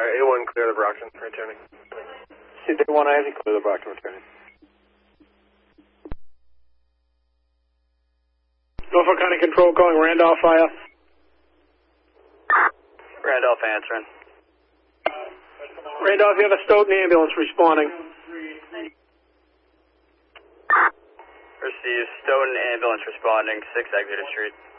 A1, clear the Brockton, returning. A1, I have you clear the Brockton, returning. Norfolk County Control calling Randolph fire. Randolph answering. Randolph, you have a Stoughton ambulance responding. Receive Stoughton ambulance responding, 6 Exeter Street.